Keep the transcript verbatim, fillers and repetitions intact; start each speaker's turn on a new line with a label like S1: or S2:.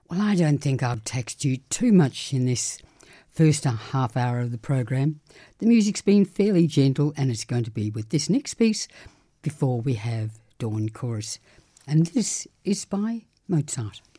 S1: Well, I don't think I've taxed you too much in this first half hour of the program. The music's been fairly gentle, and it's going to be with this next piece before we have Dawn Chorus. And this is by Mozart.